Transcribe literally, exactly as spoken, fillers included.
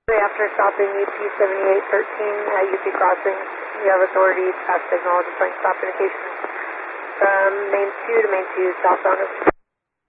After stopping U P seventy-eight thirteen at U P Crossing, you have authority to pass signal, deploying stop indications from main two to main two, southbound.